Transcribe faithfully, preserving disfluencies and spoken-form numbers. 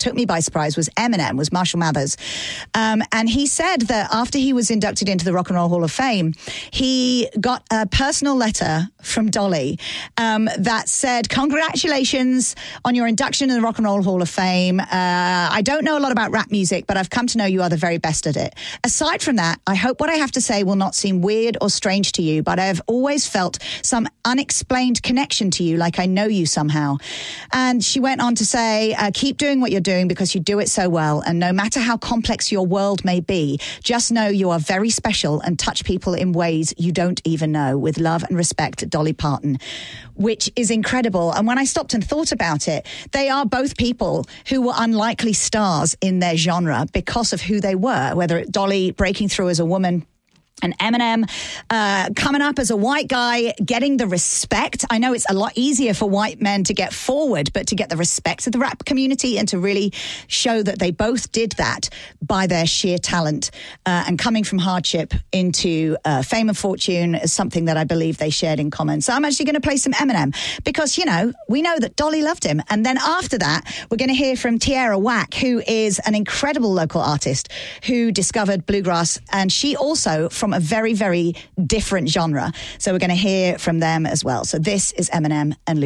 took me by surprise was Eminem, was Marshall Mathers. Um, and he said that after he was inducted into the Rock and Roll Hall of Fame, he got a personal letter from Dolly um, that said, congratulations on your induction in the Rock and Roll Hall of Fame. Uh, I don't know a lot about rap music, but I've come to know you are the very best at it. Aside from that, I hope what I have to say will not seem weird or strange to you, but I have always felt some unexplained connection to you, like I know you somehow. And she went on to say, uh, keep doing what you're doing because you do it so well. And no matter how complex your world may be, just know you are very special and touch people in ways you don't even know. With love and respect, Dolly Parton, which is incredible. And when I stopped and thought about it, they are both people who were unlikely stars in their genre because of who they were, whether it Dolly breaking through as a woman, and Eminem uh, coming up as a white guy, getting the respect. I know it's a lot easier for white men to get forward, but to get the respect of the rap community and to really show that they both did that by their sheer talent uh, and coming from hardship into uh, fame and fortune is something that I believe they shared in common. So I'm actually going to play some Eminem because, you know, we know that Dolly loved him. And then after that, we're going to hear from Tierra Whack, who is an incredible local artist who discovered bluegrass. And she also from a very, very different genre. So we're going to hear from them as well. So this is Eminem and